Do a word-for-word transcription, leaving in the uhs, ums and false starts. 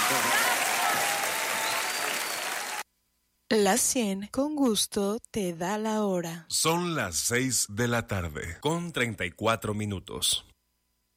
La cien con gusto te da la hora. Son las seis de la tarde, con treinta y cuatro minutos.